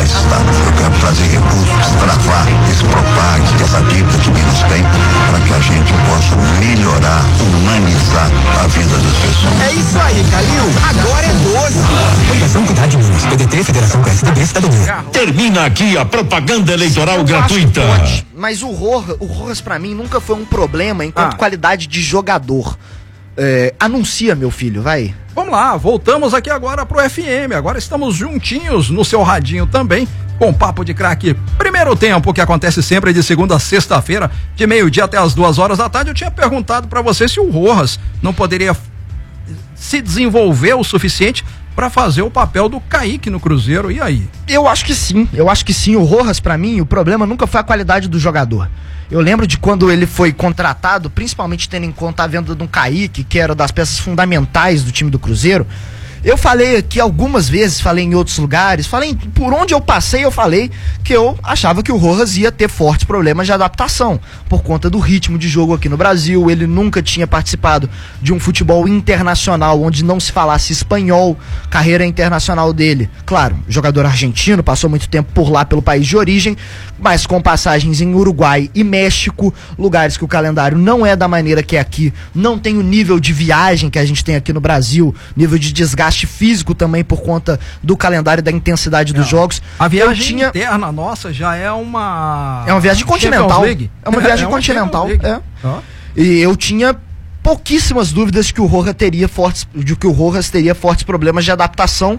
mais Estado. Eu quero trazer recursos, travar esse propague, essa dívida que Minas tem, para que a gente possa melhorar, humanizar a vida das pessoas. É isso aí, Calil. Agora é 12. Fundação Cuidar de Minas. PDT, Federação PSDB, Cidadania. Termina aqui a propaganda eleitoral gratuita. Mas o Rojas pra mim nunca foi um problema enquanto qualidade de jogador. Anuncia, meu filho, vai. Vamos lá, voltamos aqui agora pro FM. Agora estamos juntinhos no seu radinho também, com Papo de Craque. Primeiro tempo, que acontece sempre de segunda a sexta-feira, de meio-dia até as 2h da tarde. Eu tinha perguntado pra você se o Rojas não poderia se desenvolver o suficiente para fazer o papel do Kaique no Cruzeiro. E aí? Eu acho que sim. O Rojas, pra mim, o problema nunca foi a qualidade do jogador. Eu lembro de quando ele foi contratado, principalmente tendo em conta a venda de um Kaique, que era das peças fundamentais do time do Cruzeiro. Eu falei aqui algumas vezes, falei em outros lugares, por onde eu passei, eu falei que eu achava que o Rojas ia ter fortes problemas de adaptação, por conta do ritmo de jogo aqui no Brasil. Ele nunca tinha participado de um futebol internacional, onde não se falasse espanhol, carreira internacional dele. Claro, jogador argentino, passou muito tempo por lá, pelo país de origem, mas com passagens em Uruguai e México, lugares que o calendário não é da maneira que é aqui, não tem o nível de viagem que a gente tem aqui no Brasil, nível de desgaste físico também por conta do calendário e da intensidade dos jogos. A viagem interna nossa já é uma... É uma viagem continental. É uma viagem continental. E eu tinha pouquíssimas dúvidas que o Rojas teria fortes problemas de adaptação.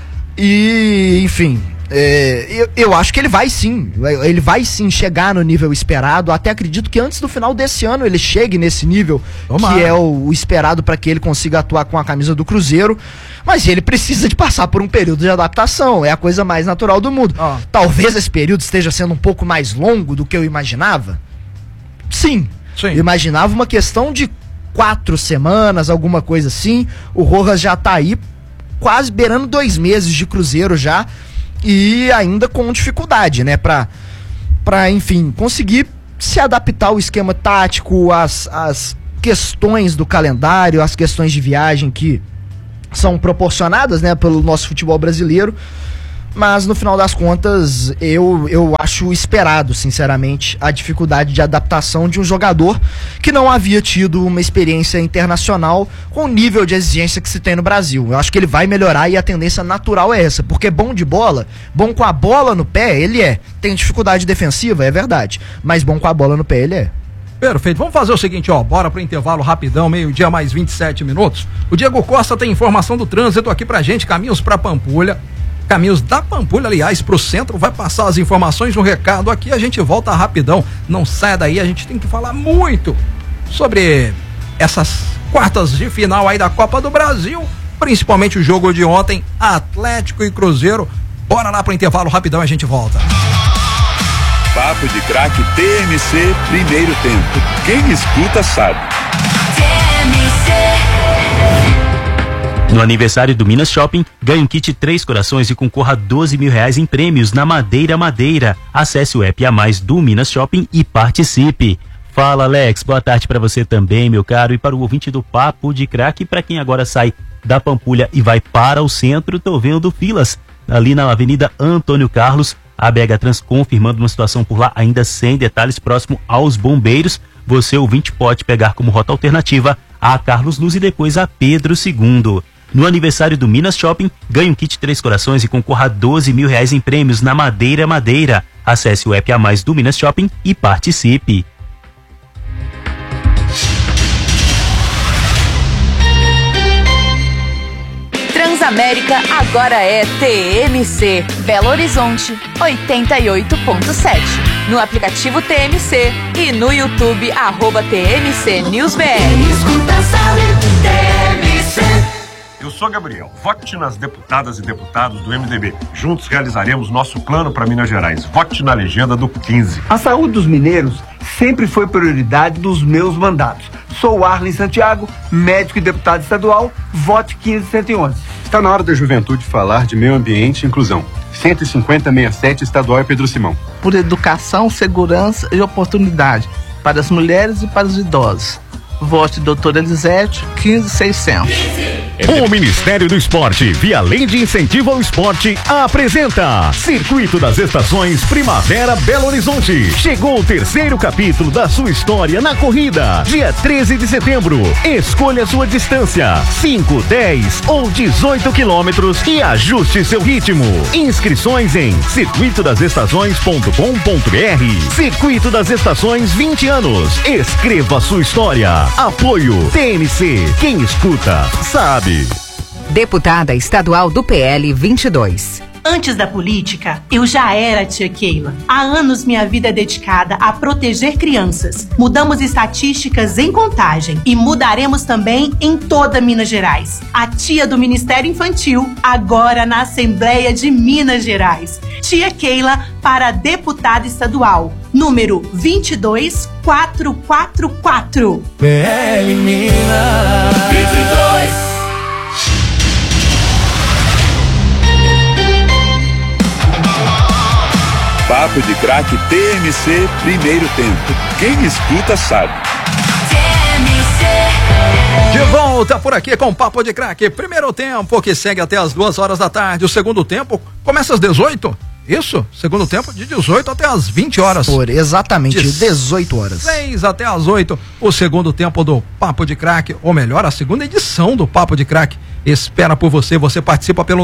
E, enfim... eu acho que ele vai sim chegar no nível esperado. Até acredito que antes do final desse ano ele chegue nesse nível. Tomara. Que é o esperado para que ele consiga atuar com a camisa do Cruzeiro. Mas ele precisa de passar por um período de adaptação, é a coisa mais natural do mundo. Talvez esse período esteja sendo um pouco mais longo do que eu imaginava. Sim. Eu imaginava uma questão de 4 semanas, alguma coisa assim. O Rojas já tá aí quase beirando 2 meses de Cruzeiro já. E ainda com dificuldade, né? Pra enfim, conseguir se adaptar ao esquema tático, às questões do calendário, às questões de viagem que são proporcionadas, né, pelo nosso futebol brasileiro. Mas no final das contas, eu acho esperado, sinceramente, a dificuldade de adaptação de um jogador que não havia tido uma experiência internacional com o nível de exigência que se tem no Brasil. Eu acho que ele vai melhorar e a tendência natural é essa, porque bom de bola, bom com a bola no pé, ele é. Tem dificuldade defensiva, é verdade, mas bom com a bola no pé, ele é. Perfeito, vamos fazer o seguinte, bora pro intervalo rapidão, meio-dia mais 27 minutos. O Diego Costa tem informação do trânsito aqui pra gente, caminhos pra Pampulha. Caminhos da Pampulha, aliás, pro centro, vai passar as informações no recado aqui, a gente volta rapidão, não saia daí, a gente tem que falar muito sobre essas quartas de final aí da Copa do Brasil, principalmente o jogo de ontem, Atlético e Cruzeiro. Bora lá pro intervalo rapidão, a gente volta. Papo de Craque TMC, primeiro tempo. Quem escuta sabe. No aniversário do Minas Shopping, ganhe um kit 3 corações e concorra a R$12 mil em prêmios na Madeira. Acesse o app a mais do Minas Shopping e participe. Fala, Alex, boa tarde para você também, meu caro, e para o ouvinte do Papo de Craque, para quem agora sai da Pampulha e vai para o centro, tô vendo filas ali na Avenida Antônio Carlos, a BH Trans confirmando uma situação por lá ainda sem detalhes, próximo aos bombeiros. Você, ouvinte, pode pegar como rota alternativa a Carlos Luz e depois a Pedro II. No aniversário do Minas Shopping, ganhe um kit 3 corações e concorra a R$12 mil em prêmios na Madeira. Acesse o app a mais do Minas Shopping e participe. Transamérica agora é TMC, Belo Horizonte 88.7. No aplicativo TMC e no YouTube @TMC News BR. Eu sou Gabriel. Vote nas deputadas e deputados do MDB. Juntos realizaremos nosso plano para Minas Gerais. Vote na legenda do 15. A saúde dos mineiros sempre foi prioridade dos meus mandatos. Sou Arlen Santiago, médico e deputado estadual. Vote 1511. Está na hora da juventude falar de meio ambiente e inclusão. 15067 estadual é Pedro Simão. Por educação, segurança e oportunidade para as mulheres e para os idosos. Vote doutora Elisete, 15.600. O Ministério do Esporte, via Lei de Incentivo ao Esporte, apresenta Circuito das Estações Primavera Belo Horizonte. Chegou o 3º capítulo da sua história na corrida. Dia 13 de setembro. Escolha sua distância: 5, 10 ou 18 quilômetros e ajuste seu ritmo. Inscrições em circuitodasestações.com.br. Circuito das Estações 20 anos. Escreva sua história. Apoio TMC. Quem escuta, sabe. Deputada estadual do PL 22. Antes da política, eu já era tia Keila. Há anos minha vida é dedicada a proteger crianças. Mudamos estatísticas em Contagem e mudaremos também em toda Minas Gerais. A tia do Ministério Infantil, agora na Assembleia de Minas Gerais. Tia Keila para deputada estadual, número 22444. PL Minas 22. Papo de Craque TMC, primeiro tempo. Quem escuta sabe. De volta por aqui com Papo de Craque, primeiro tempo, que segue até as 2 horas da tarde. O segundo tempo começa às 18. Isso, segundo tempo de 18 até as 20 horas. Exatamente, 18 horas. 6 até as 8, o segundo tempo do Papo de Craque, ou melhor, a segunda edição do Papo de Craque. Espera por você, você participa pelo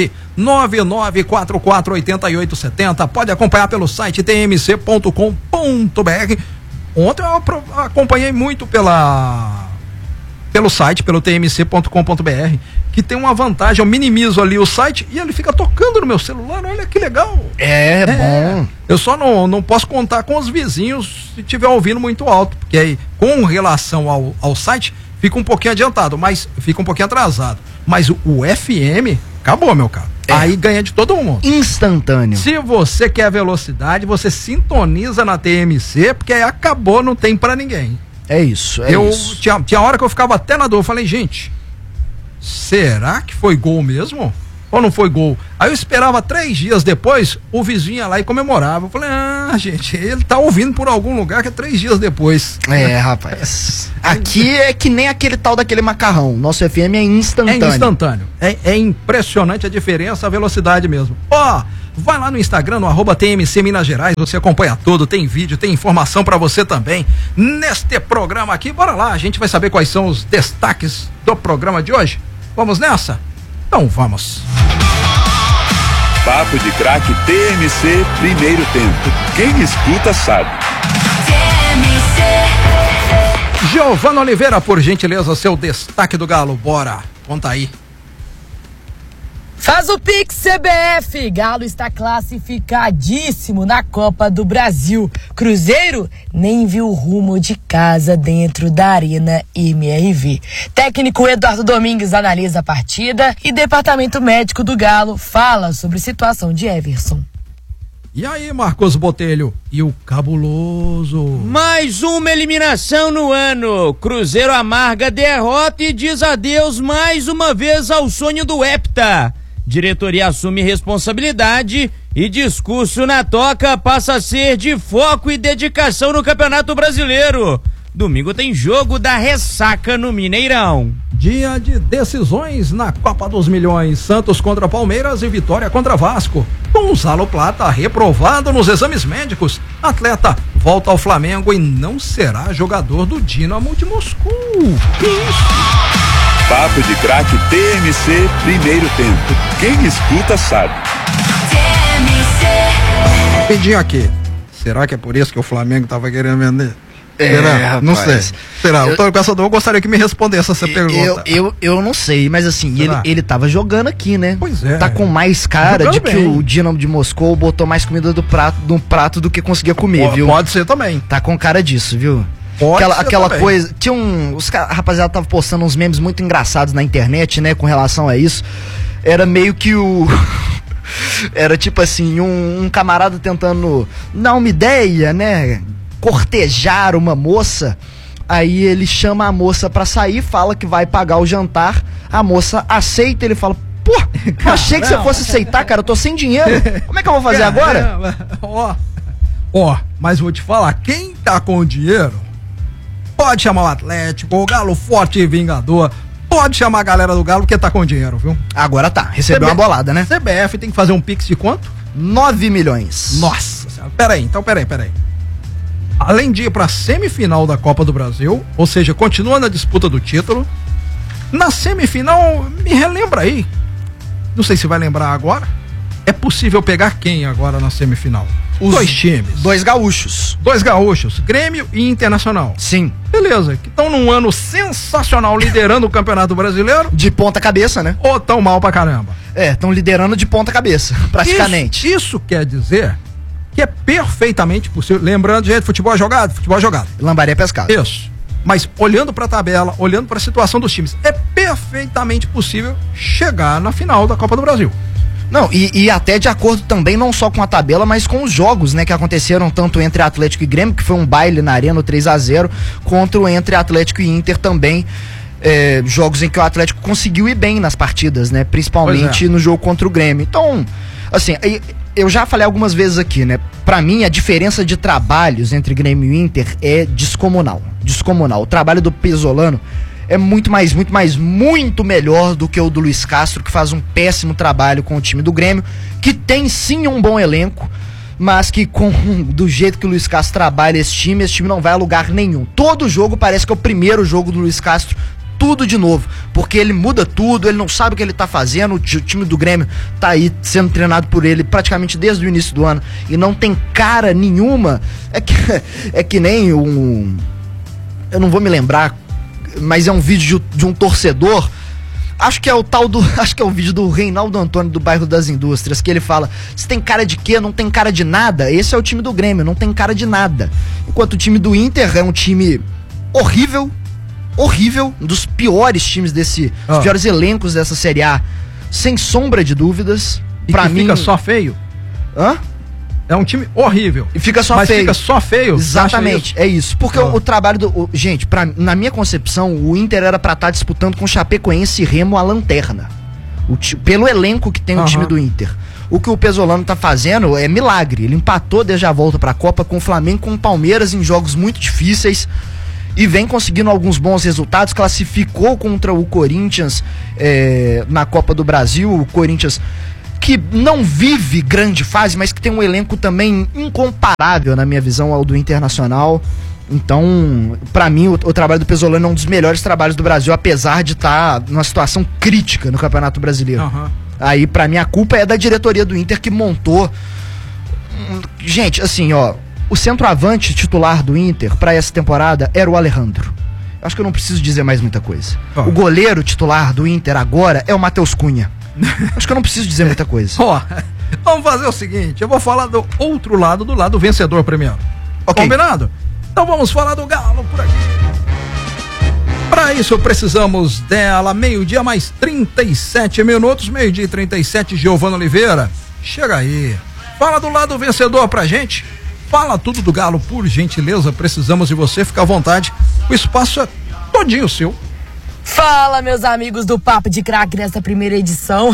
999448870. Pode acompanhar pelo site tmc.com.br. Ontem eu acompanhei muito pelo site, pelo tmc.com.br, que tem uma vantagem, eu minimizo ali o site e ele fica tocando no meu celular, olha que legal. É bom. Eu só não posso contar com os vizinhos se estiver ouvindo muito alto, porque aí, com relação ao site, fica um pouquinho adiantado, mas fica um pouquinho atrasado. Mas o FM, acabou, meu caro. Aí ganha de todo mundo. Instantâneo. Se você quer velocidade, você sintoniza na TMC, porque aí acabou, não tem pra ninguém. É isso, isso. Tinha hora que eu ficava até na dor, eu falei, gente, será que foi gol mesmo? Ou não foi gol? Aí eu esperava 3 dias depois, o vizinho ia lá e comemorava. Eu falei, gente, ele tá ouvindo por algum lugar que é 3 dias depois. Rapaz. Aqui é que nem aquele tal daquele macarrão. Nosso FM é instantâneo. É instantâneo. É impressionante a diferença, a velocidade mesmo. Vai lá no Instagram, no @TMC Minas Gerais, você acompanha tudo, tem vídeo, tem informação pra você também. Neste programa aqui, bora lá, a gente vai saber quais são os destaques do programa de hoje. Vamos nessa? Então vamos. Papo de Craque TMC, primeiro tempo. Quem escuta sabe. Giovana Oliveira, por gentileza, seu destaque do Galo, bora, conta aí. Faz o Pix CBF, Galo está classificadíssimo na Copa do Brasil. Cruzeiro nem viu o rumo de casa dentro da Arena MRV. Técnico Eduardo Domingues analisa a partida e Departamento Médico do Galo fala sobre situação de Everson. E aí, Marcos Botelho, e o cabuloso? Mais uma eliminação no ano. Cruzeiro amarga derrota e diz adeus mais uma vez ao sonho do Hepta. Diretoria assume responsabilidade e discurso na toca passa a ser de foco e dedicação no Campeonato Brasileiro. Domingo tem jogo da ressaca no Mineirão. Dia de decisões na Copa dos Milhões. Santos contra Palmeiras e Vitória contra Vasco. Gonzalo Plata reprovado nos exames médicos. Atleta volta ao Flamengo e não será jogador do Dinamo de Moscou. Que isso? Papo de Craque TMC, primeiro tempo. Quem escuta sabe. Rapidinho aqui. Será que é por isso que o Flamengo tava querendo vender? Será? Não sei. Será? O Tony Caçador, eu gostaria que me respondesse essa pergunta. Eu não sei, mas assim, ele tava jogando aqui, né? Pois é. Tá com mais cara de que o Dinamo de Moscou botou mais comida no prato do que conseguia comer, viu? Pode ser também. Tá com cara disso, viu? Aquela coisa, tinha os rapaziada tava postando uns memes muito engraçados na internet, né, com relação a isso. Era meio que era tipo assim, um camarada tentando dar uma ideia, né, cortejar uma moça. Aí ele chama a moça pra sair, fala que vai pagar o jantar, a moça aceita, ele fala, pô, eu achei que você fosse aceitar, cara, eu tô sem dinheiro, como é que eu vou fazer agora? Mas vou te falar, quem tá com dinheiro pode chamar o Atlético, o Galo forte e vingador, pode chamar a galera do Galo porque tá com dinheiro, viu? Agora tá, recebeu uma bolada, né? CBF tem que fazer um pix de quanto? 9 milhões. Nossa senhora, peraí. Além de ir pra semifinal da Copa do Brasil, ou seja, continua na disputa do título, na semifinal, me relembra aí, não sei se vai lembrar agora, é possível pegar quem agora na semifinal? Os 2 times. 2 gaúchos. 2 gaúchos, Grêmio e Internacional. Sim. Beleza, que estão num ano sensacional liderando o Campeonato Brasileiro. De ponta cabeça, né? Ou tão mal pra caramba? Estão liderando de ponta cabeça, praticamente. Isso quer dizer que é perfeitamente possível. Lembrando, gente, futebol é jogado. Lambaria é pescado. Isso. Mas olhando pra tabela, olhando pra situação dos times, é perfeitamente possível chegar na final da Copa do Brasil. Não, e até de acordo também, não só com a tabela, mas com os jogos, né, que aconteceram tanto entre Atlético e Grêmio, que foi um baile na Arena, 3-0, quanto entre Atlético e Inter também, jogos em que o Atlético conseguiu ir bem nas partidas, né, principalmente no jogo contra o Grêmio. Então, assim, eu já falei algumas vezes aqui, né, pra mim a diferença de trabalhos entre Grêmio e Inter é descomunal. O trabalho do Pesolano é muito melhor do que o do Luiz Castro, que faz um péssimo trabalho com o time do Grêmio, que tem sim um bom elenco, mas que do jeito que o Luiz Castro trabalha esse time não vai a lugar nenhum. Todo jogo parece que é o primeiro jogo do Luiz Castro, tudo de novo, porque ele muda tudo, ele não sabe o que ele tá fazendo, o time do Grêmio tá aí sendo treinado por ele praticamente desde o início do ano, e não tem cara nenhuma, é que nem eu não vou me lembrar, mas é um vídeo de um torcedor, acho que é o vídeo do Reinaldo Antônio do bairro das Indústrias, que ele fala, você tem cara de quê? Não tem cara de nada. Esse é o time do Grêmio, não tem cara de nada, enquanto o time do Inter é um time horrível, um dos piores times dos piores elencos dessa Série A, sem sombra de dúvidas. E pra mim fica só feio? Hã? É um time horrível. E fica só feio. Mas fica só feio? Exatamente, é isso. Porque o trabalho gente, na minha concepção, o Inter era pra estar disputando com Chapecoense e Remo a lanterna. Pelo elenco que tem o time do Inter. O que o Pesolano tá fazendo é milagre. Ele empatou desde a volta pra Copa com o Flamengo, com o Palmeiras em jogos muito difíceis. E vem conseguindo alguns bons resultados. Classificou contra o Corinthians na Copa do Brasil. O Corinthians, que não vive grande fase, mas que tem um elenco também incomparável, na minha visão, ao do Internacional. Então, pra mim, o trabalho do Pesolano é um dos melhores trabalhos do Brasil, apesar de estar numa situação crítica no Campeonato Brasileiro. Aí, pra mim, a culpa é da diretoria do Inter, que montou... Gente, assim, o centroavante titular do Inter pra essa temporada era o Alejandro. Acho que eu não preciso dizer mais muita coisa. O goleiro titular do Inter agora é o Matheus Cunha. Acho que eu não preciso dizer muita coisa. Vamos fazer o seguinte, eu vou falar do outro lado, do lado vencedor primeiro. Combinado? Então vamos falar do Galo por aqui. Para isso precisamos dela, 12:00 mais 37 minutos, 12:37, Giovana Oliveira. Chega aí, fala do lado vencedor pra gente. Fala tudo do Galo, por gentileza, precisamos de você, fica à vontade. O espaço é todinho seu. Fala, meus amigos do Papo de Craque nessa primeira edição.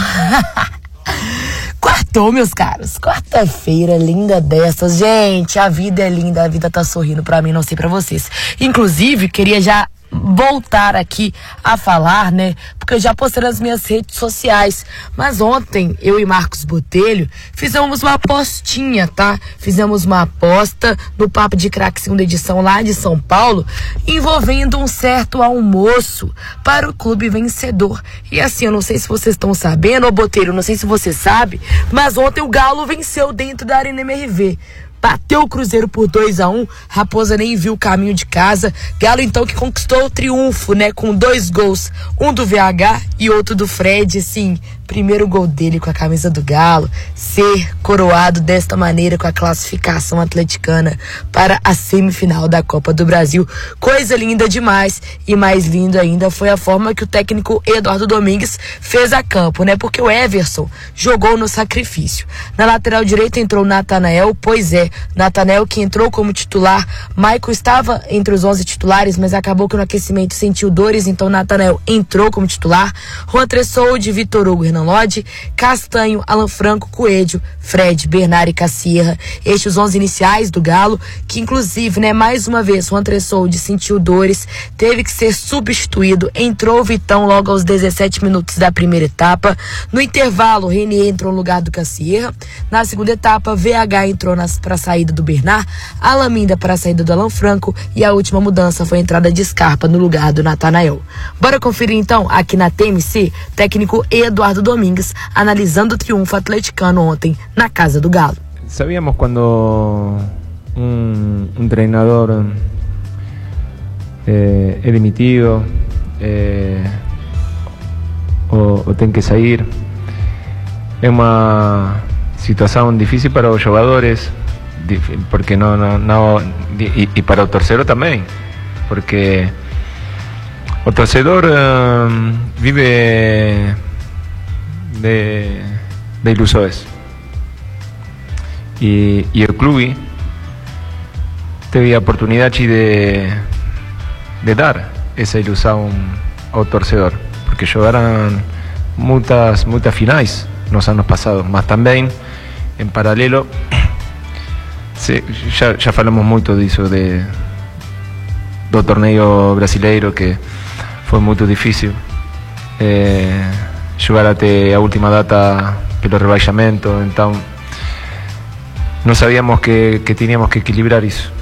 Quartou, meus caros. Quarta-feira linda dessas. Gente, a vida é linda, a vida tá sorrindo pra mim, não sei pra vocês. Inclusive, queria já voltar aqui a falar, né? Porque eu já postei nas minhas redes sociais. Mas ontem, eu e Marcos Botelho fizemos uma apostinha, tá? Fizemos uma aposta no Papo de Craque segunda edição lá de São Paulo, envolvendo um certo almoço para o clube vencedor. E assim, eu não sei se vocês estão sabendo, ô Botelho, não sei se você sabe, mas ontem o Galo venceu dentro da Arena MRV. Bateu o Cruzeiro por 2-1, Raposa nem viu o caminho de casa. Galo então que conquistou o triunfo, né, com 2 gols, um do VH e outro do Fred, assim, primeiro gol dele com a camisa do Galo, ser coroado desta maneira com a classificação atleticana para a semifinal da Copa do Brasil. Coisa linda demais, e mais lindo ainda foi a forma que o técnico Eduardo Domingues fez a campo, né, porque o Everson jogou no sacrifício. Na lateral direita entrou o Natanael, pois é, Natanael que entrou como titular. Maicon estava entre os 11 titulares, mas acabou que no aquecimento sentiu dores, então Natanael entrou como titular. Juan Tressolde, Vitor Hugo, Hernan Renan Lodge, Castanho, Alan Franco, Coelho, Fred, Bernard e Cassierra. Estes 11 iniciais do Galo, que inclusive, né, mais uma vez, o Andressoldi sentiu dores, teve que ser substituído, entrou o Vitão logo aos 17 minutos da primeira etapa. No intervalo, o Renier entrou no lugar do Cassierra. Na segunda etapa, VH entrou para a saída do Bernard, Alaminda para a saída do Alan Franco e a última mudança foi a entrada de Scarpa no lugar do Natanael. Bora conferir então aqui na TMC, técnico Eduardo Domingues analisando o triunfo atleticano ontem na casa do Galo. Sabíamos cuando un treinador é demitido ou tem que sair. É uma situação difícil para os jogadores, porque e para o torcedor também, porque o torcedor vive de ilusões e o clube teve a oportunidade de dar essa ilusão ao torcedor, porque jogaram muitas finais nos anos passados, mas também em paralelo já falamos muito disso do torneio brasileiro, que foi muito difícil jogar até a última data pelo rebaixamento, então nós sabíamos que tínhamos que equilibrar isso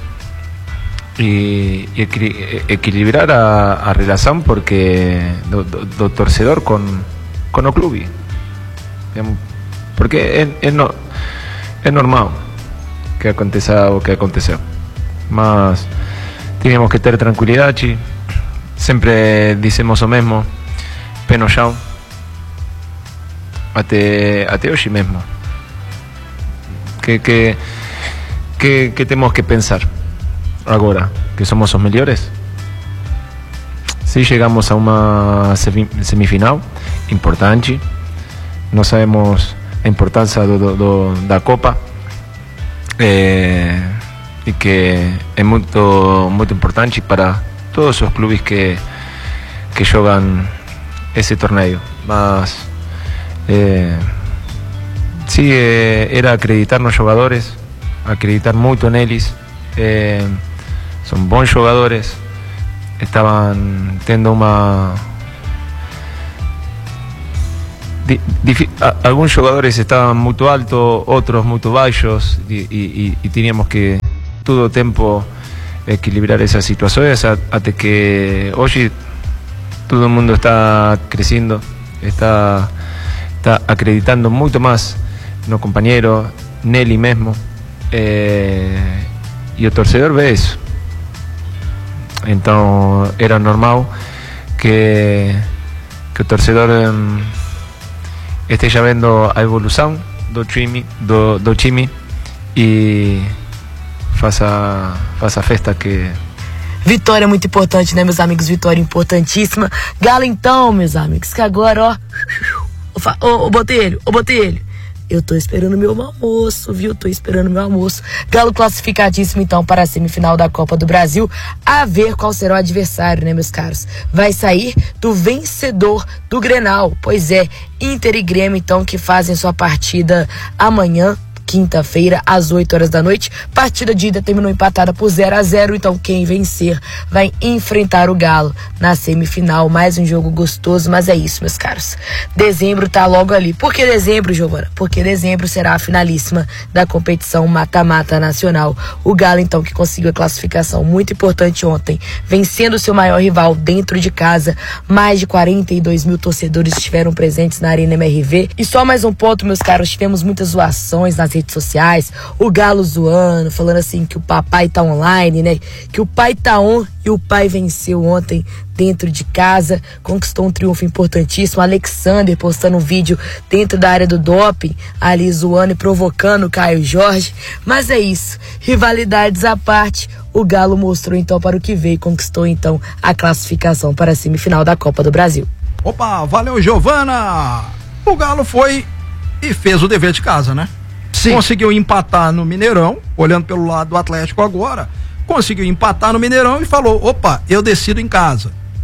e equilibrar a relação porque do torcedor com o clube, porque é normal que aconteça o que aconteceu, mas tínhamos que ter tranquilidade. Sempre dizemos o mesmo, pé no chão, até hoje mesmo, que temos que pensar agora que somos os melhores. Se chegamos a uma semifinal importante, nós sabemos a importância da Copa, e que é muito importante para todos os clubes que jogam esse torneio, mas sim, era acreditar nos jogadores, acreditar muito neles. São bons jogadores, estavam tendo alguns jogadores estavam muito altos, outros muito baixos, e tínhamos que todo o tempo equilibrar essas situações até que hoje todo mundo está crescendo, está acreditando muito mais no companheiro, nele mesmo, e o torcedor vê isso. Então era normal que o torcedor esteja vendo a evolução do time e faça festa que... Vitória é muito importante, né, meus amigos? Vitória importantíssima. Galo então, meus amigos, que agora, ô Botelho, eu tô esperando meu almoço, viu? Tô esperando meu almoço. Galo classificadíssimo, então, para a semifinal da Copa do Brasil. A ver qual será o adversário, né, meus caros? Vai sair do vencedor do Grenal. Pois é, Inter e Grêmio, então, que fazem sua partida amanhã, quinta-feira, às 8 horas da noite. Partida de ida terminou empatada por 0-0, então quem vencer vai enfrentar o Galo na semifinal. Mais um jogo gostoso, mas é isso, meus caros. Dezembro tá logo ali. Por que dezembro, Giovana? Porque dezembro será a finalíssima da competição mata-mata nacional. O Galo, então, que conseguiu a classificação muito importante ontem, vencendo seu maior rival dentro de casa. Mais de 42 mil torcedores estiveram presentes na Arena MRV. E só mais um ponto, meus caros, tivemos muitas zoações nas redes sociais, o Galo zoando, falando assim que o papai tá online, né? Que o pai tá on e o pai venceu ontem dentro de casa, conquistou um triunfo importantíssimo. Alexander postando um vídeo dentro da área do doping, ali zoando e provocando o Caio Jorge. Mas é isso, rivalidades à parte, o Galo mostrou então para o que veio e conquistou então a classificação para a semifinal da Copa do Brasil. Opa, valeu, Giovana! O Galo foi e fez o dever de casa, né? Sim. Conseguiu empatar no Mineirão, olhando pelo lado do Atlético agora, conseguiu empatar no Mineirão e falou, opa, eu decido em casa.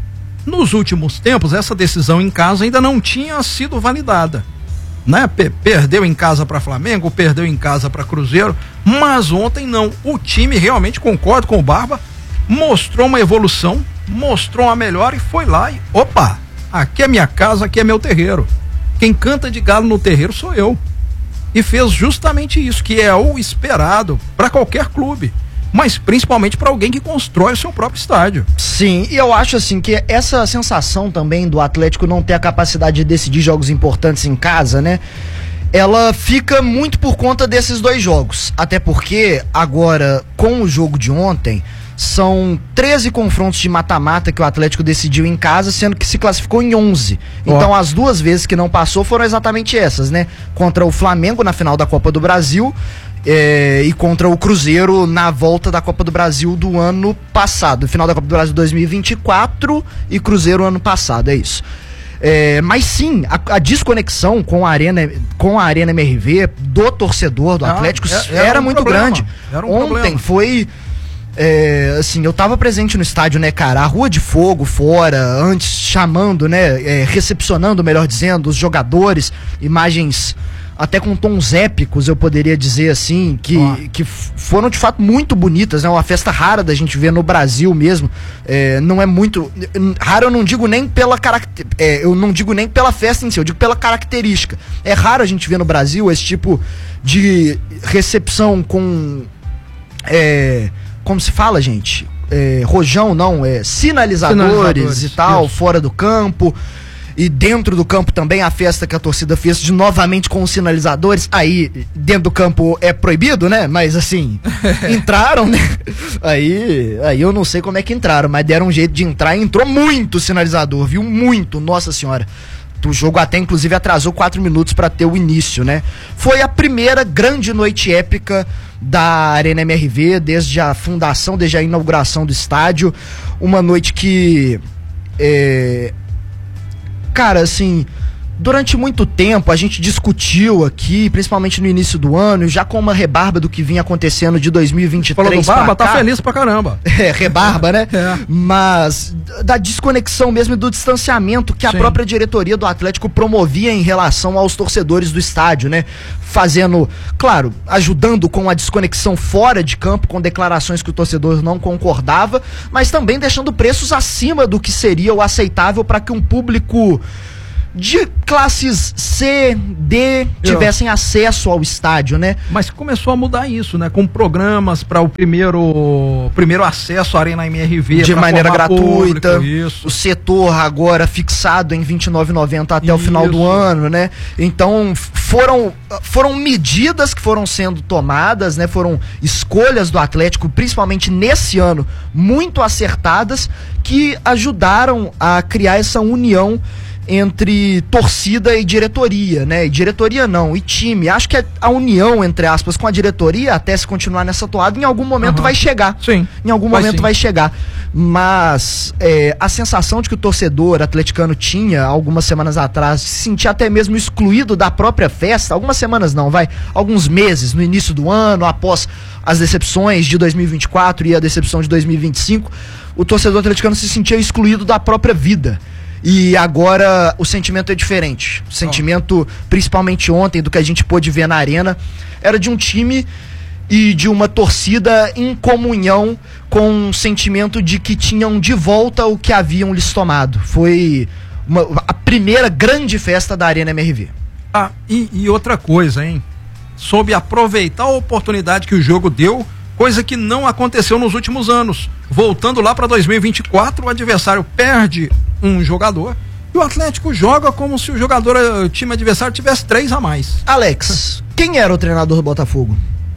Nos últimos tempos, essa decisão em casa ainda não tinha sido validada, né? Perdeu em casa para Flamengo, perdeu em casa para Cruzeiro, mas ontem não. O time realmente, concordo com o Barba, mostrou uma evolução, mostrou uma melhora e foi lá e, opa, aqui é minha casa, aqui é meu terreiro. Quem canta de galo no terreiro sou eu. E fez justamente isso, que é o esperado para qualquer clube, mas principalmente para alguém que constrói o seu próprio estádio. Sim, e eu acho assim que essa sensação também do Atlético não ter a capacidade de decidir jogos importantes em casa, né? Ela fica muito por conta desses 2 jogos. Até porque agora, com o jogo de ontem, são 13 confrontos de mata-mata que o Atlético decidiu em casa, sendo que se classificou em 11. Então as 2 vezes que não passou foram exatamente essas, né? Contra o Flamengo na final da Copa do Brasil e contra o Cruzeiro na volta da Copa do Brasil do ano passado. Final da Copa do Brasil 2024 e Cruzeiro ano passado, é isso. Mas sim, a desconexão com a Arena MRV do torcedor do Atlético era muito grande. Ontem foi... assim, eu tava presente no estádio, né, cara, a Rua de Fogo fora, antes chamando, né, recepcionando, melhor dizendo, os jogadores, imagens até com tons épicos, eu poderia dizer assim, que foram de fato muito bonitas, né, uma festa rara da gente ver no Brasil mesmo, não é muito, raro eu não digo nem pela eu não digo nem pela festa em si, eu digo pela característica, é raro a gente ver no Brasil esse tipo de recepção com, como se fala, gente? Rojão, não, sinalizadores e tal, isso, fora do campo. E dentro do campo também a festa que a torcida fez de novamente com os sinalizadores. Aí, dentro do campo é proibido, né? Mas assim, entraram, né? Aí eu não sei como é que entraram, mas deram um jeito de entrar e entrou muito sinalizador, viu? Muito, nossa senhora. O jogo até inclusive atrasou 4 minutos para ter o início, né? Foi a primeira grande noite épica da Arena MRV desde a fundação, desde a inauguração do estádio. Uma noite que cara, assim, durante muito tempo a gente discutiu aqui, principalmente no início do ano, já com uma rebarba do que vinha acontecendo de 2023 Falou do Barba, tá feliz pra caramba. Rebarba, né? Mas da desconexão mesmo e do distanciamento que a própria diretoria do Atlético promovia em relação aos torcedores do estádio, né? Fazendo, claro, ajudando com a desconexão fora de campo, com declarações que o torcedor não concordava, mas também deixando preços acima do que seria o aceitável para que um público de classes C, D tivessem acesso ao estádio, né? Mas começou a mudar isso, né? Com programas para o primeiro acesso à Arena MRV de maneira gratuita. Público, o setor agora fixado em R$29,90 até o final do ano, né? Então foram medidas que foram sendo tomadas, né? Foram escolhas do Atlético, principalmente nesse ano, muito acertadas, que ajudaram a criar essa união entre torcida e diretoria, né? E diretoria não, e time. Acho que a união, entre aspas, com a diretoria, até se continuar nessa toada, em algum momento vai chegar. Sim. Em algum momento vai chegar. Mas a sensação de que o torcedor atleticano tinha algumas semanas atrás, de se sentir até mesmo excluído da própria festa, algumas semanas não, alguns meses no início do ano, após as decepções de 2024 e a decepção de 2025, o torcedor atleticano se sentia excluído da própria vida. E agora o sentimento é diferente. O sentimento, principalmente ontem, do que a gente pôde ver na arena, era de um time e de uma torcida em comunhão, com um sentimento de que tinham de volta o que haviam lhes tomado. Foi a primeira grande festa da Arena MRV. E outra coisa, hein? Soube aproveitar a oportunidade que o jogo deu, coisa que não aconteceu nos últimos anos. Voltando lá para 2024, o adversário perde um jogador e o Atlético joga como se o time adversário tivesse 3 a mais. Alex, quem era o treinador do Botafogo?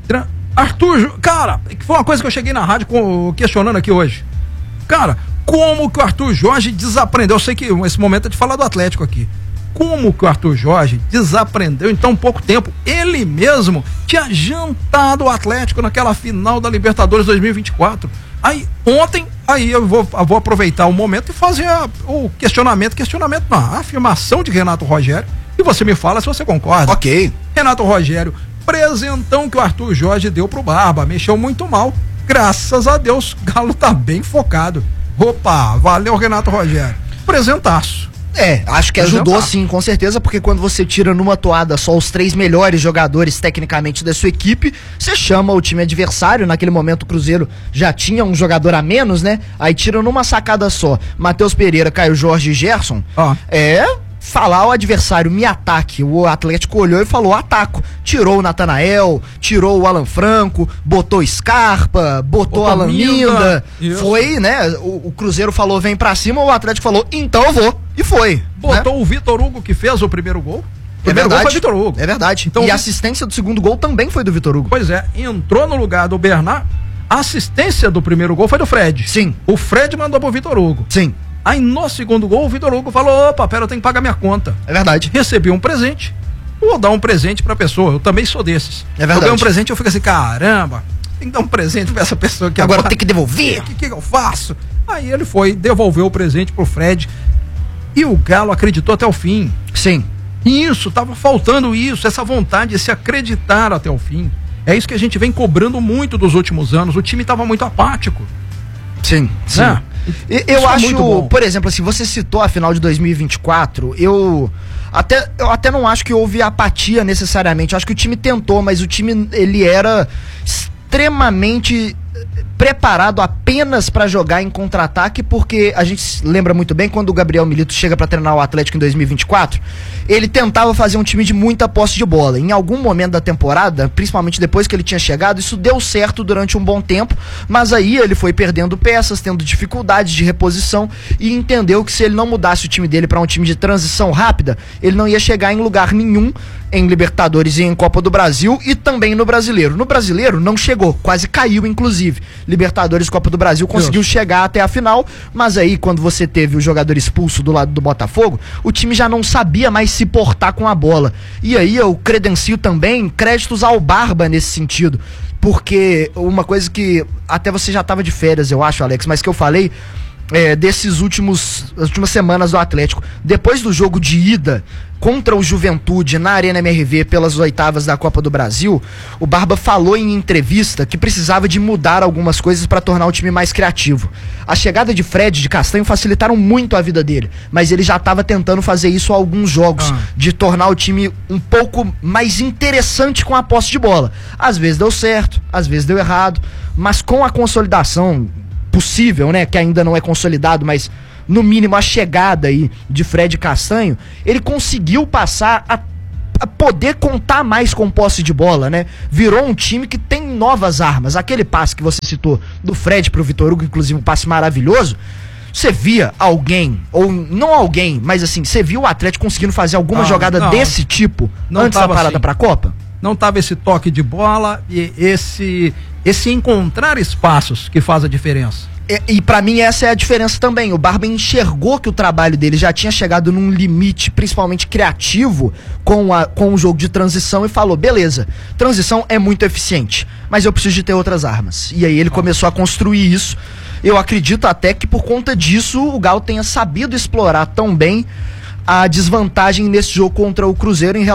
Arthur, cara, foi uma coisa que eu cheguei na rádio questionando aqui hoje. Cara, como que o Arthur Jorge desaprendeu? Eu sei que esse momento é de falar do Atlético aqui. Como que o Arthur Jorge desaprendeu em tão pouco tempo? Ele mesmo tinha jantado o Atlético naquela final da Libertadores 2024. Aí, ontem, eu vou aproveitar o momento e fazer o questionamento não, a afirmação de Renato Rogério, e você me fala se você concorda. Ok. Renato Rogério, presentão que o Arthur Jorge deu pro Barba, mexeu muito mal. Graças a Deus, o Galo tá bem focado. Opa, valeu Renato Rogério. Presentaço. Acho que ajudou sim, com certeza, porque quando você tira numa toada só os 3 melhores jogadores tecnicamente da sua equipe, você chama o time adversário, naquele momento o Cruzeiro já tinha um jogador a menos, né? Aí tira numa sacada só Matheus Pereira, Caio Jorge e Gerson, falar ao adversário, me ataque. O Atlético olhou e falou, ataco. Tirou o Natanael, tirou o Alan Franco, botou Scarpa, botou Alan Minda. Foi, né? O Cruzeiro falou, vem pra cima, o Atlético falou, então eu vou. E foi. Botou, né? O Vitor Hugo, que fez o primeiro gol. O primeiro gol foi Vitor Hugo. É verdade. Então, e a assistência do segundo gol também foi do Vitor Hugo. Pois é, entrou no lugar do Bernard. A assistência do primeiro gol foi do Fred. Sim. O Fred mandou pro Vitor Hugo. Sim. Aí no segundo gol, o Vitor Hugo falou, opa, pera, eu tenho que pagar minha conta. É verdade. Recebi um presente, vou dar um presente pra pessoa. Eu também sou desses. É verdade. Eu ganho um presente, eu fico assim, caramba, tem que dar um presente pra essa pessoa que agora tem que devolver. O que eu faço? Aí ele foi, devolveu o presente pro Fred. E o Galo acreditou até o fim. Sim. Isso, tava faltando isso, essa vontade de se acreditar até o fim. É isso que a gente vem cobrando muito dos últimos anos. O time tava muito apático. Sim, sim. Né? Eu acho, por exemplo, assim, você citou a final de 2024, eu até não acho que houve apatia necessariamente. Eu acho que o time tentou, mas o time, ele era extremamente preparado apenas para jogar em contra-ataque, porque a gente lembra muito bem quando o Gabriel Milito chega para treinar o Atlético em 2024, ele tentava fazer um time de muita posse de bola. Em algum momento da temporada, principalmente depois que ele tinha chegado, isso deu certo durante um bom tempo, mas aí ele foi perdendo peças, tendo dificuldades de reposição e entendeu que se ele não mudasse o time dele para um time de transição rápida, ele não ia chegar em lugar nenhum em Libertadores e em Copa do Brasil e também no Brasileiro. No Brasileiro não chegou, quase caiu inclusive. Libertadores e Copa do Brasil conseguiu chegar até a final, mas aí quando você teve o jogador expulso do lado do Botafogo, o time já não sabia mais se portar com a bola. E aí eu credencio também créditos ao Barba nesse sentido, porque uma coisa que até você já estava de férias, eu acho, Alex, mas que eu falei as últimas semanas do Atlético, depois do jogo de ida contra o Juventude na Arena MRV pelas oitavas da Copa do Brasil, o Barba falou em entrevista que precisava de mudar algumas coisas para tornar o time mais criativo. A chegada de Fred e de Castanho facilitaram muito a vida dele, mas ele já estava tentando fazer isso há alguns jogos, de tornar o time um pouco mais interessante com a posse de bola. Às vezes deu certo, às vezes deu errado, mas com a consolidação possível, né, que ainda não é consolidado, mas no mínimo a chegada aí de Fred Castanho, ele conseguiu passar a poder contar mais com posse de bola, né? Virou um time que tem novas armas. Aquele passe que você citou do Fred pro Vitor Hugo, inclusive um passe maravilhoso, você via alguém, ou não alguém, mas assim, você viu o Atlético conseguindo fazer alguma jogada desse tipo antes da parada assim, pra Copa? Não tava esse toque de bola e esse encontrar espaços que faz a diferença. E pra mim essa é a diferença também. O Barba enxergou que o trabalho dele já tinha chegado num limite, principalmente criativo, com o jogo de transição, e falou, beleza, transição é muito eficiente, mas eu preciso de ter outras armas. E aí ele começou a construir isso. Eu acredito até que por conta disso o Galo tenha sabido explorar tão bem a desvantagem nesse jogo contra o Cruzeiro em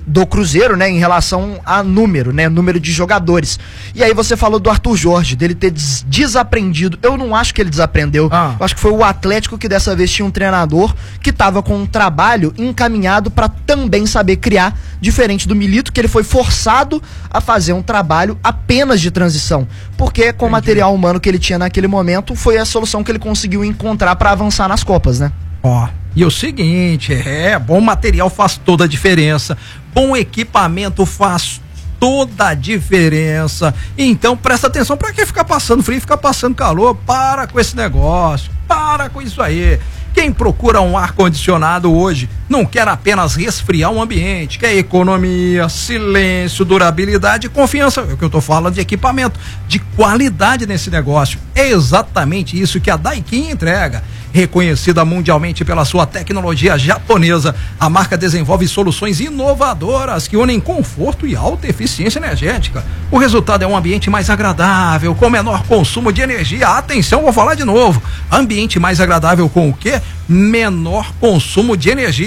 relação a número de jogadores. E aí você falou do Arthur Jorge, dele ter desaprendido. Eu não acho que ele desaprendeu. Eu acho que foi o Atlético que dessa vez tinha um treinador que estava com um trabalho encaminhado para também saber criar, diferente do Milito, que ele foi forçado a fazer um trabalho apenas de transição, porque com o material humano que ele tinha naquele momento, foi a solução que ele conseguiu encontrar para avançar nas Copas, né? E o seguinte, bom material faz toda a diferença, bom equipamento faz toda a diferença. Então presta atenção, pra que ficar passando frio, ficar passando calor? Para com esse negócio, para com isso aí. Quem procura um ar-condicionado hoje não quer apenas resfriar um ambiente, quer economia, silêncio, durabilidade e confiança. É o que eu tô falando de equipamento, de qualidade nesse negócio. É exatamente isso que a Daikin entrega. Reconhecida mundialmente pela sua tecnologia japonesa, a marca desenvolve soluções inovadoras que unem conforto e alta eficiência energética. O resultado é um ambiente mais agradável, com menor consumo de energia. Atenção, vou falar de novo. Ambiente mais agradável com o quê? Menor consumo de energia. E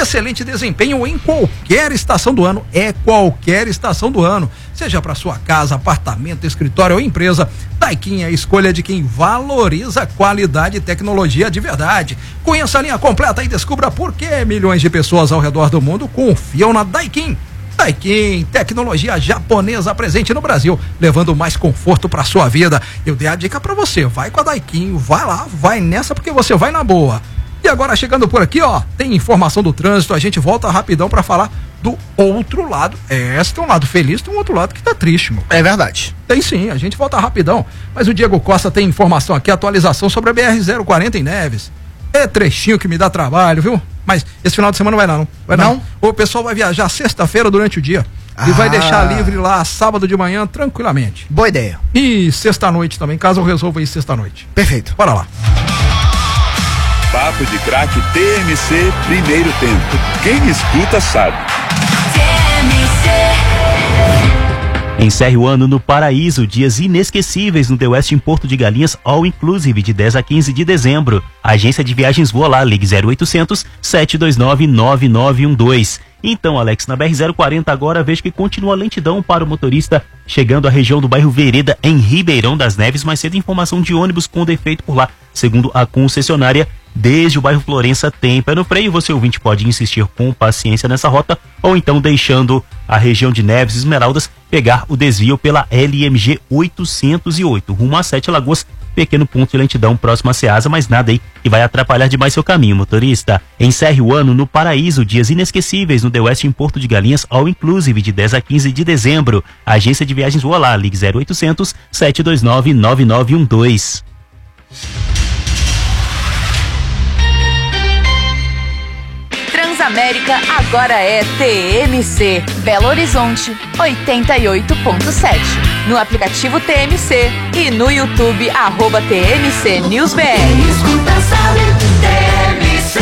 excelente desempenho em qualquer estação do ano. É qualquer estação do ano. Seja para sua casa, apartamento, escritório ou empresa, Daikin é a escolha de quem valoriza qualidade e tecnologia de verdade. Conheça a linha completa e descubra por que milhões de pessoas ao redor do mundo confiam na Daikin. Daikin, tecnologia japonesa presente no Brasil, levando mais conforto para sua vida. Eu dei a dica para você, vai com a Daikin, vai lá, vai nessa porque você vai na boa. E agora chegando por aqui, ó, tem informação do trânsito, a gente volta rapidão para falar do outro lado. Esse tem um lado feliz, tem um outro lado que tá triste, meu. É verdade. Tem sim, a gente volta rapidão. Mas o Diego Costa tem informação aqui, atualização sobre a BR-040 em Neves. É trechinho que me dá trabalho, viu? Mas esse final de semana não vai não. Vai não? O pessoal vai viajar sexta-feira durante o dia. E vai deixar livre lá sábado de manhã tranquilamente. Boa ideia. E sexta-noite também, caso eu resolva ir sexta-noite. Perfeito. Bora lá. Papo de Craque TMC, primeiro tempo. Quem escuta sabe. Encerre o ano no Paraíso, dias inesquecíveis no The West em Porto de Galinhas, All Inclusive, de 10 a 15 de dezembro. A agência de viagens voa lá, ligue 0800 729 9912. Então, Alex, na BR-040 agora vejo que continua lentidão para o motorista chegando à região do bairro Vereda, em Ribeirão das Neves. Mais cedo, informação de ônibus com defeito por lá, segundo a concessionária. Desde o bairro Florença tem pé no freio. Você, ouvinte, pode insistir com paciência nessa rota ou então deixando a região de Neves Esmeraldas pegar o desvio pela LMG 808 rumo a Sete Lagoas. Pequeno ponto de lentidão próximo a Ceasa, mas nada aí que vai atrapalhar demais seu caminho, motorista. Encerre o ano no Paraíso, dias inesquecíveis no The West em Porto de Galinhas, All Inclusive, de 10 a 15 de dezembro. A agência de viagens voa lá, ligue 0800 729 9912. Transamérica agora é TMC, Belo Horizonte 88.7. No aplicativo TMC e no YouTube @TMC News BR. Escuta, sabe, TMC.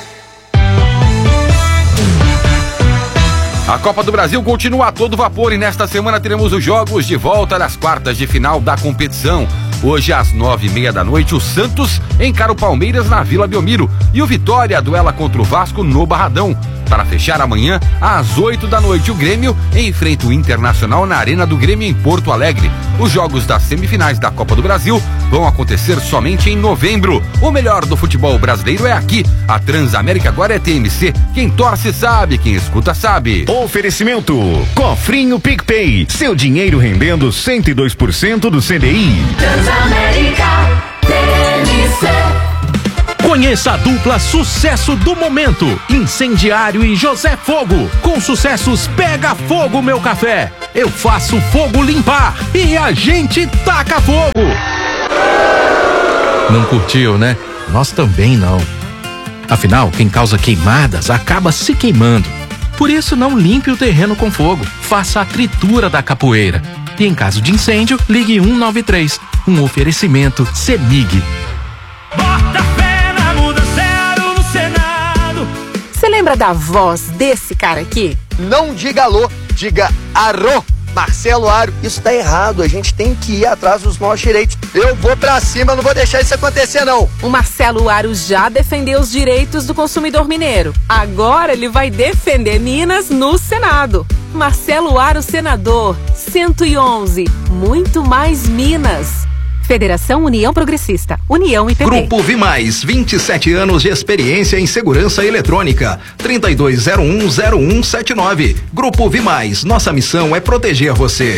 A Copa do Brasil continua a todo vapor e nesta semana teremos os jogos de volta das quartas de final da competição. Hoje, às 9:30 da noite, o Santos encara o Palmeiras na Vila Belmiro e o Vitória duela contra o Vasco no Barradão. Para fechar amanhã, às 8 da noite, o Grêmio enfrenta o Internacional na Arena do Grêmio em Porto Alegre. Os jogos das semifinais da Copa do Brasil vão acontecer somente em novembro. O melhor do futebol brasileiro é aqui. A Transamérica agora é TMC. Quem torce sabe, quem escuta sabe. Oferecimento: Cofrinho PicPay. Seu dinheiro rendendo 102% do CDI. Transamérica, TMC. Conheça a dupla sucesso do momento, Incendiário e José Fogo. Com sucessos Pega Fogo Meu Café, Eu Faço Fogo Limpar e A Gente Taca Fogo. Não curtiu, né? Nós também não. Afinal, quem causa queimadas acaba se queimando. Por isso, não limpe o terreno com fogo. Faça a tritura da capoeira. E em caso de incêndio, ligue 193. Um oferecimento CEMIG. Você lembra da voz desse cara aqui? Não diga alô, diga arô. Marcelo Aro, isso tá errado, a gente tem que ir atrás dos nossos direitos. Eu vou pra cima, não vou deixar isso acontecer não. O Marcelo Aro já defendeu os direitos do consumidor mineiro. Agora ele vai defender Minas no Senado. Marcelo Aro, senador, 111, muito mais Minas. Federação União Progressista, União e PP. Grupo Vimais, 27 anos de experiência em segurança eletrônica. 32010179. Grupo Vimais, nossa missão é proteger você.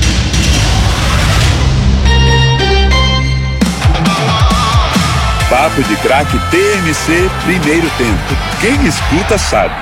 Papo de Craque TMC, primeiro tempo. Quem escuta sabe.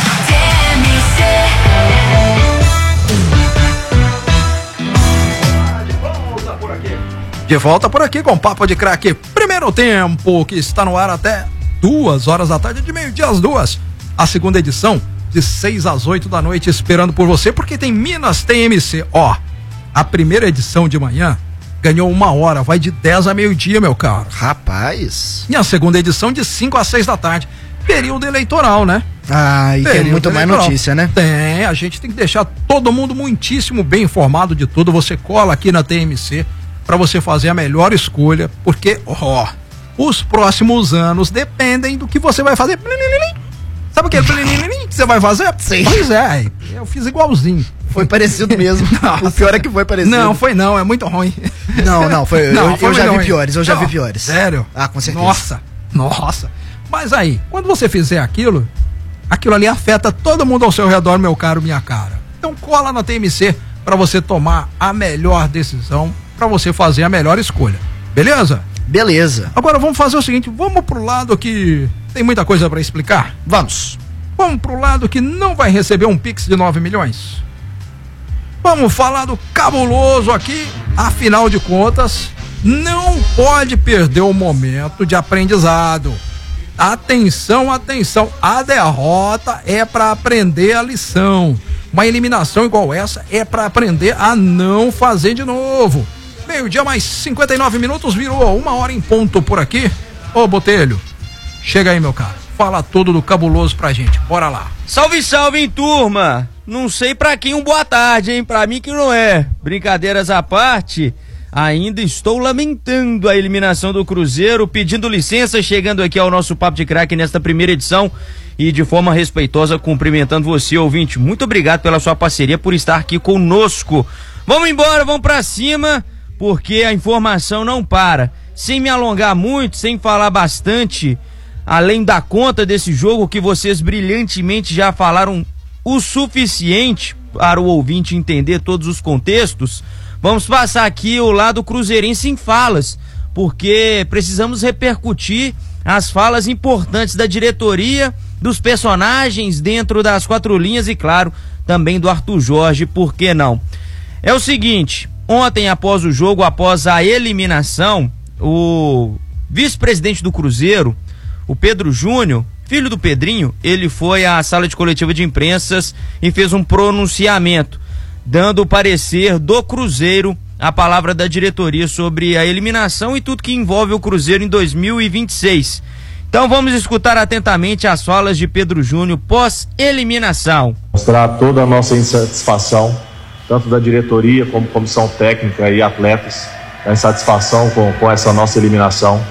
De volta por aqui com Papo de Craque, primeiro tempo, que está no ar até 2 horas da tarde, de meio-dia às 2. A segunda edição, de 6 às 8 da noite, esperando por você, porque tem Minas TMC. Ó, a primeira edição de manhã ganhou 1 hora, vai de 10 a meio-dia, meu caro. Rapaz. E a segunda edição, de 5 às 6 da tarde. Período eleitoral, né? Ah, e tem muito mais notícia, né? Tem, a gente tem que deixar todo mundo muitíssimo bem informado de tudo. Você cola aqui na TMC para você fazer a melhor escolha, porque, ó, os próximos anos dependem do que você vai fazer. Sabe aquele que você vai fazer? Sim. Pois é, eu fiz igualzinho. Foi parecido mesmo. O pior é que foi parecido. Não, foi não, é muito ruim. Não, foi. Eu já vi ruim. piores, eu já vi piores. Sério? Ah, com certeza. Nossa. Mas aí, quando você fizer aquilo ali afeta todo mundo ao seu redor, meu caro, minha cara. Então cola na TMC pra você tomar a melhor decisão, pra você fazer a melhor escolha. Beleza? Beleza. Agora vamos fazer o seguinte, vamos pro lado que tem muita coisa pra explicar? Vamos pro lado que não vai receber um Pix de 9 milhões. Vamos falar do cabuloso aqui, afinal de contas, não pode perder o momento de aprendizado. Atenção, a derrota é para aprender a lição. Uma eliminação igual essa é para aprender a não fazer de novo. Meio-dia mais 59 minutos, virou 1h em ponto por aqui. Ô Botelho, chega aí, meu cara, fala tudo do cabuloso pra gente, bora lá. Salve, salve, hein, turma! Não sei pra quem um boa tarde, hein? Pra mim que não é. Brincadeiras à parte, ainda estou lamentando a eliminação do Cruzeiro, pedindo licença, chegando aqui ao nosso Papo de Craque nesta primeira edição e de forma respeitosa cumprimentando você, ouvinte. Muito obrigado pela sua parceria, por estar aqui conosco. Vamos embora, vamos pra cima, porque a informação não para. Sem me alongar muito, sem falar bastante, além da conta desse jogo que vocês brilhantemente já falaram o suficiente para o ouvinte entender todos os contextos, vamos passar aqui o lado cruzeirense em falas, porque precisamos repercutir as falas importantes da diretoria, dos personagens dentro das quatro linhas e, claro, também do Arthur Jorge, por que não? É o seguinte, ontem após o jogo, após a eliminação, o vice-presidente do Cruzeiro, o Pedro Júnior, filho do Pedrinho, ele foi à sala de coletiva de imprensas e fez um pronunciamento, dando o parecer do Cruzeiro, a palavra da diretoria sobre a eliminação e tudo que envolve o Cruzeiro em 2026. Então vamos escutar atentamente as falas de Pedro Júnior pós-eliminação. Mostrar toda a nossa insatisfação, tanto da diretoria como comissão técnica e atletas, a insatisfação com essa nossa eliminação.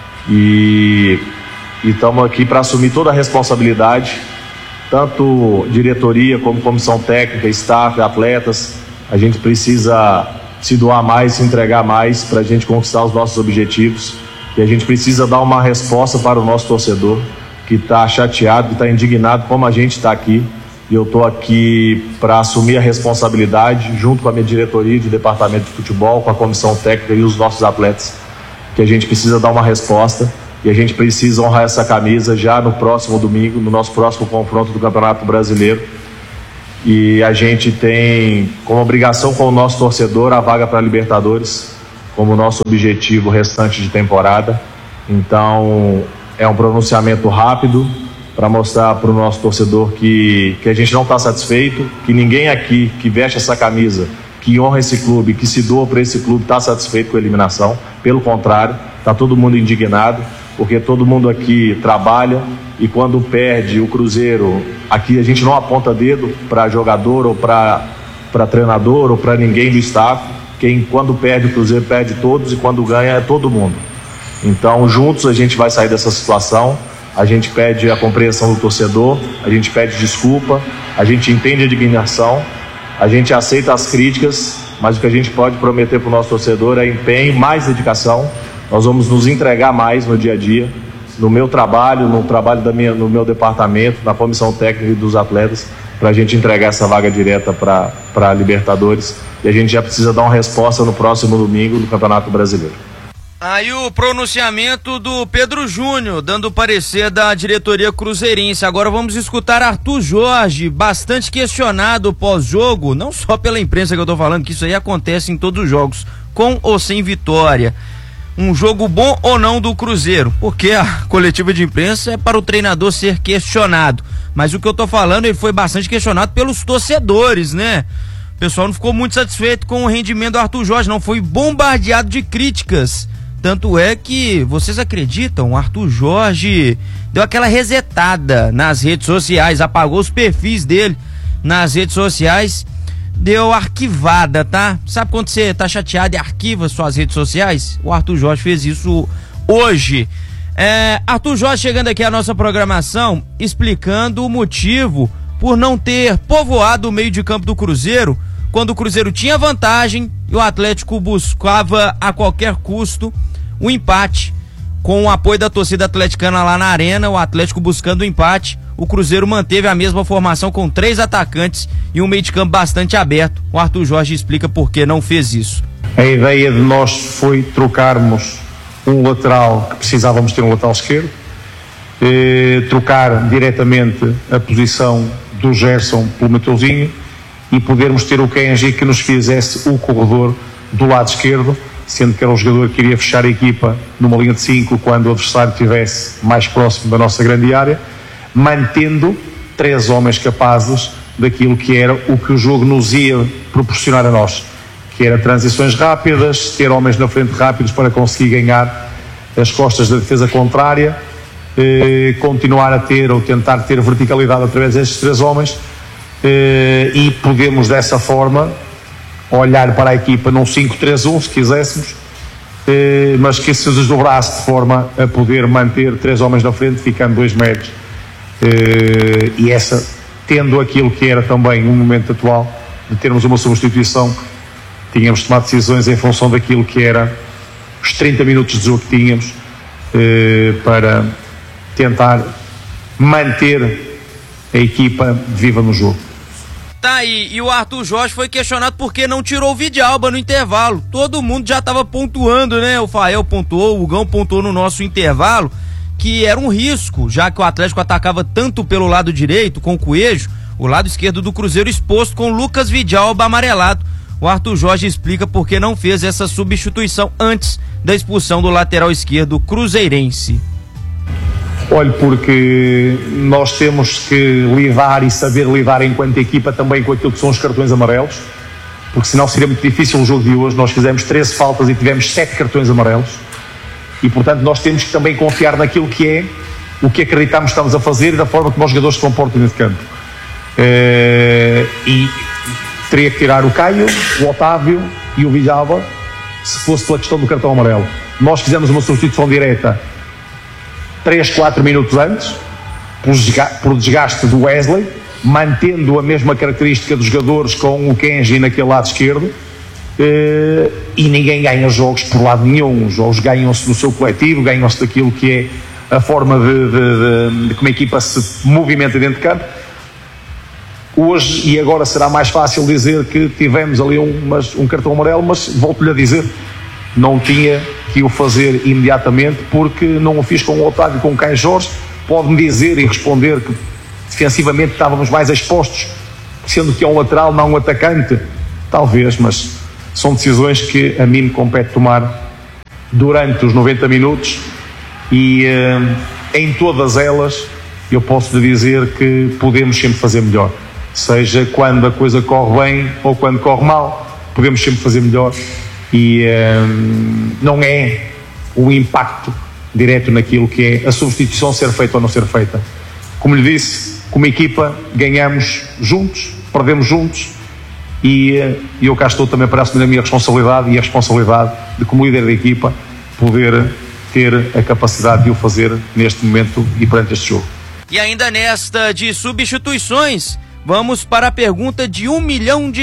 E estamos aqui para assumir toda a responsabilidade, tanto diretoria como comissão técnica, staff, atletas. A gente precisa se doar mais, se entregar mais para a gente conquistar os nossos objetivos. E a gente precisa dar uma resposta para o nosso torcedor, que está chateado, que está indignado, como a gente está aqui. E eu estou aqui para assumir a responsabilidade, junto com a minha diretoria de departamento de futebol, com a comissão técnica e os nossos atletas, que a gente precisa dar uma resposta. E a gente precisa honrar essa camisa já no próximo domingo, no nosso próximo confronto do Campeonato Brasileiro. E a gente tem como obrigação com o nosso torcedor a vaga para a Libertadores, como nosso objetivo restante de temporada. Então é um pronunciamento rápido para mostrar para o nosso torcedor que a gente não está satisfeito, que ninguém aqui que veste essa camisa, que honra esse clube, que se doa para esse clube, está satisfeito com a eliminação. Pelo contrário, está todo mundo indignado, porque todo mundo aqui trabalha e quando perde o Cruzeiro, aqui a gente não aponta dedo para jogador ou para treinador ou para ninguém do staff. Quando perde o Cruzeiro, perde todos, e quando ganha é todo mundo. Então juntos a gente vai sair dessa situação. A gente pede a compreensão do torcedor, a gente pede desculpa, a gente entende a indignação, a gente aceita as críticas, mas o que a gente pode prometer para o nosso torcedor é empenho, mais dedicação. Nós vamos nos entregar mais no dia a dia, no meu trabalho, no trabalho no meu departamento, na comissão técnica e dos atletas, para a gente entregar essa vaga direta para a Libertadores. E a gente já precisa dar uma resposta no próximo domingo no Campeonato Brasileiro. Aí o pronunciamento do Pedro Júnior, dando o parecer da diretoria cruzeirense. Agora vamos escutar Arthur Jorge, bastante questionado pós-jogo, não só pela imprensa que eu tô falando, que isso aí acontece em todos os jogos, com ou sem vitória. Um jogo bom ou não do Cruzeiro, porque a coletiva de imprensa é para o treinador ser questionado. Mas o que eu tô falando, ele foi bastante questionado pelos torcedores, né? O pessoal não ficou muito satisfeito com o rendimento do Arthur Jorge, não, foi bombardeado de críticas. Tanto é que, vocês acreditam, o Arthur Jorge deu aquela resetada nas redes sociais, apagou os perfis dele nas redes sociais, deu arquivada, tá? Sabe quando você tá chateado e arquiva suas redes sociais? O Arthur Jorge fez isso hoje. Arthur Jorge chegando aqui à nossa programação, explicando o motivo por não ter povoado o meio de campo do Cruzeiro, quando o Cruzeiro tinha vantagem e o Atlético buscava a qualquer custo o empate. Com o apoio da torcida atleticana lá na arena, o Atlético buscando o empate, o Cruzeiro manteve a mesma formação com 3 atacantes e um meio de campo bastante aberto. O Arthur Jorge explica por que não fez isso. A ideia de nós foi trocarmos um lateral, que precisávamos ter um lateral esquerdo, trocar diretamente a posição do Gerson pelo Mateuzinho e podermos ter o Kenji que nos fizesse o corredor do lado esquerdo, sendo que era o jogador que iria fechar a equipa numa linha de 5 quando o adversário estivesse mais próximo da nossa grande área, mantendo 3 homens capazes daquilo que era o que o jogo nos ia proporcionar a nós, que era transições rápidas, ter homens na frente rápidos para conseguir ganhar as costas da defesa contrária, continuar a ter ou tentar ter verticalidade através destes 3 homens, e podemos dessa forma olhar para a equipa num 5-3-1 se quiséssemos, mas que se desdobrasse de forma a poder manter 3 homens na frente, ficando 2 médios, e essa tendo aquilo que era também no momento atual de termos uma substituição, tínhamos tomado decisões em função daquilo que era os 30 minutos de jogo que tínhamos, para tentar manter a equipa viva no jogo. Tá aí, e o Arthur Jorge foi questionado por que não tirou o Vidalba no intervalo. Todo mundo já tava pontuando, né? O Fael pontuou, o Hugão pontuou no nosso intervalo, que era um risco, já que o Atlético atacava tanto pelo lado direito com o Coelho, o lado esquerdo do Cruzeiro exposto com Lucas Vidalba amarelado. O Arthur Jorge explica por que não fez essa substituição antes da expulsão do lateral esquerdo cruzeirense. Olha, porque nós temos que lidar e saber lidar enquanto equipa também com aquilo que são os cartões amarelos, porque senão seria muito difícil o jogo de hoje. Nós fizemos 13 faltas e tivemos 7 cartões amarelos, e portanto nós temos que também confiar naquilo que é o que acreditamos que estamos a fazer e da forma como os jogadores se comportam nesse campo. E teria que tirar o Caio, o Otávio e o Villalba se fosse pela questão do cartão amarelo. Nós fizemos uma substituição direta 3-4 minutos antes, por desgaste do Wesley, mantendo a mesma característica dos jogadores com o Kenji naquele lado esquerdo, e ninguém ganha jogos por lado nenhum. Os jogos ganham-se no seu coletivo, ganham-se daquilo que é a forma de como a equipa se movimenta dentro de campo. Hoje e agora será mais fácil dizer que tivemos ali um cartão amarelo, mas volto-lhe a dizer, não tinha que o fazer imediatamente, porque não o fiz com o Otávio e com o Caio Jorge. Pode-me dizer e responder que defensivamente estávamos mais expostos, sendo que é um lateral, não um atacante, talvez, mas são decisões que a mim me compete tomar durante os 90 minutos, e em todas elas eu posso lhe dizer que podemos sempre fazer melhor, seja quando a coisa corre bem ou quando corre mal, podemos sempre fazer melhor. E não é o impacto direto naquilo que é a substituição ser feita ou não ser feita. Como lhe disse, como equipa ganhamos juntos, perdemos juntos, e eu cá estou também para assumir a minha responsabilidade e a responsabilidade de, como líder da equipa, poder ter a capacidade de o fazer neste momento e perante este jogo. E ainda nesta de substituições, vamos para a pergunta de R$1 milhão.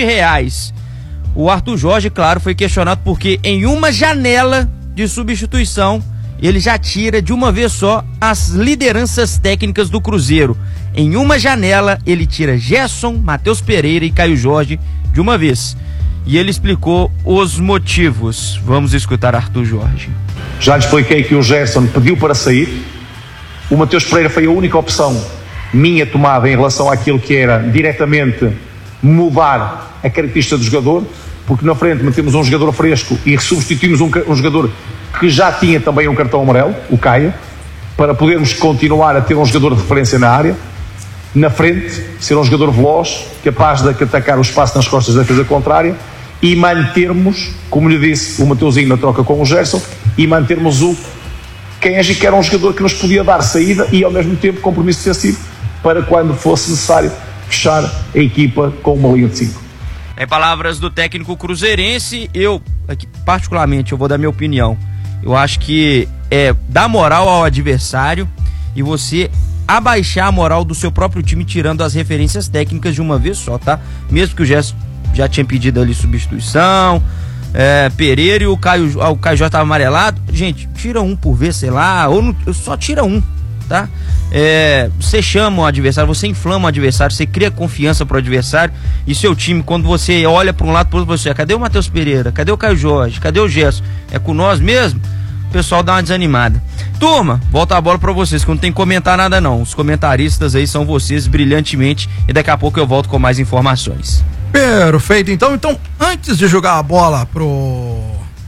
O Arthur Jorge, claro, foi questionado porque em uma janela de substituição ele já tira de uma vez só as lideranças técnicas do Cruzeiro. Em uma janela ele tira Gerson, Matheus Pereira e Caio Jorge de uma vez. E ele explicou os motivos. Vamos escutar Arthur Jorge. Já lhe expliquei que o Gerson pediu para sair. O Matheus Pereira foi a única opção minha tomada em relação àquilo que era diretamente mudar a característica do jogador, porque na frente metemos um jogador fresco e substituímos um jogador que já tinha também um cartão amarelo, o Caio, para podermos continuar a ter um jogador de referência na área, na frente, ser um jogador veloz, capaz de atacar o espaço nas costas da defesa contrária, e mantermos, como lhe disse, o Mateuzinho na troca com o Gerson, e mantermos o Kenji, que era um jogador que nos podia dar saída e ao mesmo tempo compromisso defensivo para quando fosse necessário fechar a equipa com uma linha de 5. Em palavras do técnico cruzeirense, eu, aqui, particularmente, eu vou dar minha opinião. Eu acho que dar moral ao adversário e você abaixar a moral do seu próprio time, tirando as referências técnicas de uma vez só, tá? Mesmo que o Gerson já tinha pedido ali substituição, Pereira e o Caio Jorge tava amarelado, gente, tira um por vez, sei lá, só tira um, tá? Você chama o adversário, você inflama o adversário, você cria confiança pro adversário, e seu time, quando você olha para um lado, pro outro, você, cadê o Matheus Pereira, cadê o Caio Jorge, cadê o Gerson, é com nós mesmo? O pessoal dá uma desanimada. Turma, volta a bola pra vocês, que não tem que comentar nada não, os comentaristas aí são vocês brilhantemente, e daqui a pouco eu volto com mais informações. Perfeito, então antes de jogar a bola pro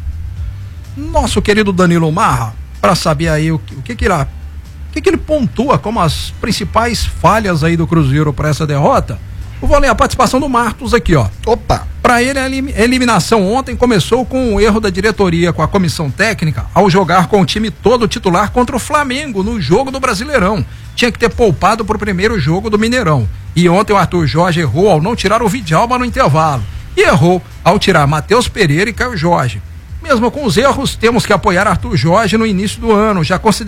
nosso querido Danilo Marra, para saber aí o que ele pontua como as principais falhas aí do Cruzeiro para essa derrota, eu vou ler a participação do Martos aqui, ó. Opa! Para ele, a eliminação ontem começou com o erro da diretoria com a comissão técnica ao jogar com o time todo titular contra o Flamengo no jogo do Brasileirão. Tinha que ter poupado pro primeiro jogo do Mineirão. E ontem o Arthur Jorge errou ao não tirar o Vidalba no intervalo. E errou ao tirar Matheus Pereira e Caio Jorge. Mesmo com os erros, temos que apoiar Arthur Jorge no início do ano.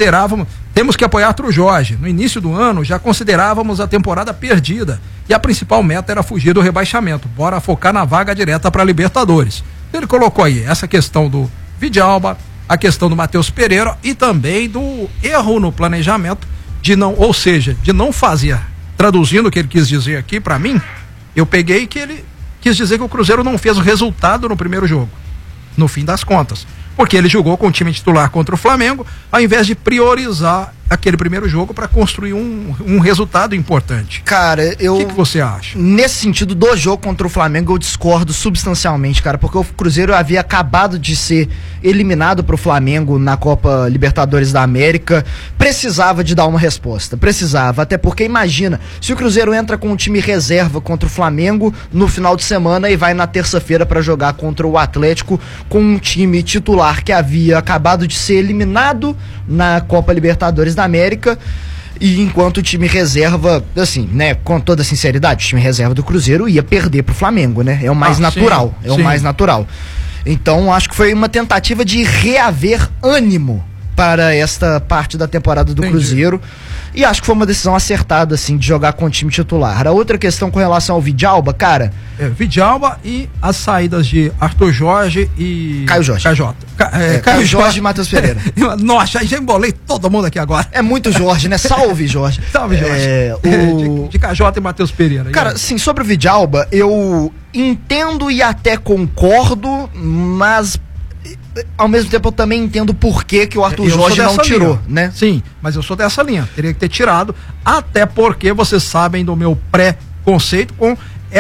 Temos que apoiar Arthur Jorge. No início do ano, já considerávamos a temporada perdida. E a principal meta era fugir do rebaixamento. Bora focar na vaga direta para Libertadores. Ele colocou aí essa questão do Vidalba, a questão do Matheus Pereira e também do erro no planejamento de não fazer. Traduzindo o que ele quis dizer aqui para mim, eu peguei que ele quis dizer que o Cruzeiro não fez o resultado no primeiro jogo. No fim das contas, porque ele jogou com o time titular contra o Flamengo, ao invés de priorizar aquele primeiro jogo para construir um resultado importante. Cara, o que você acha? Nesse sentido do jogo contra o Flamengo, eu discordo substancialmente, cara, porque o Cruzeiro havia acabado de ser eliminado pro Flamengo na Copa Libertadores da América, precisava de dar uma resposta, até porque imagina, se o Cruzeiro entra com um time reserva contra o Flamengo no final de semana e vai na terça-feira para jogar contra o Atlético com um time titular que havia acabado de ser eliminado na Copa Libertadores da América, e enquanto o time reserva, assim, né, com toda sinceridade, o time reserva do Cruzeiro ia perder pro Flamengo, né? É o mais natural, sim. O mais natural. Então, acho que foi uma tentativa de reaver ânimo para esta parte da temporada do Cruzeiro. E acho que foi uma decisão acertada, assim, de jogar com o time titular. A outra questão com relação ao Vidalba, cara... Vidalba e as saídas de Arthur Jorge e... Caio Jorge. Caio Jorge e Matheus Pereira. Nossa, já embolei todo mundo aqui agora. É muito Jorge, né? Salve, Jorge. Salve, Jorge. De Cajota e Matheus Pereira. Cara, sim, sobre o Vidalba, eu entendo e até concordo, mas... ao mesmo tempo eu também entendo por que o Arthur Jorge não tirou, né? Sim, mas eu sou dessa linha, teria que ter tirado, até porque vocês sabem do meu pré-conceito com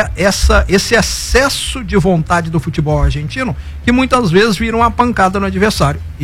esse excesso de vontade do futebol argentino, que muitas vezes vira uma pancada no adversário.